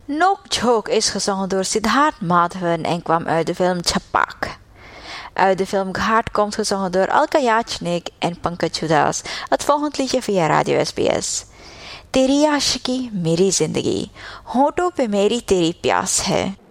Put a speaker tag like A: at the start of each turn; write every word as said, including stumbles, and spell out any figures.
A: Nookjook is gezongen door Siddharth Madhavan en kwam uit de film Chhapak. Uit de film Ghaat komt gezongen door Alka Yachnik en Pankaj Udas. Het volgende liedje via Radio S B S. तेरी आशिकी मेरी जिंदगी होठों पे मेरी तेरी प्यास है